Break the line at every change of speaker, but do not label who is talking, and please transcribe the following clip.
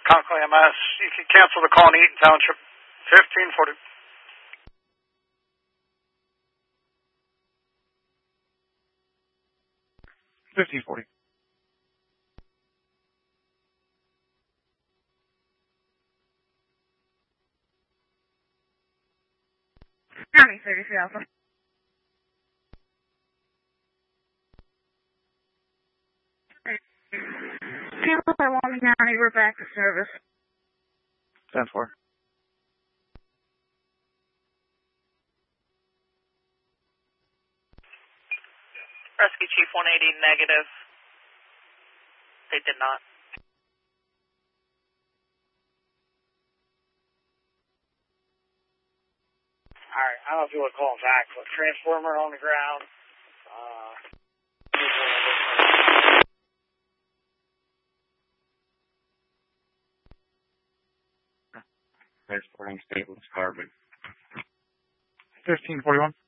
Conklin MS. You can cancel the call in Eaton Township. 1540.
County 33 Alpha. Cancel by Wyoming County, we're back to service.
10-4.
Rescue Chief 180 negative. They did not.
Alright, I don't know if you want to call him back, but transformer on the ground.
Transporting stateless carbon. 1541.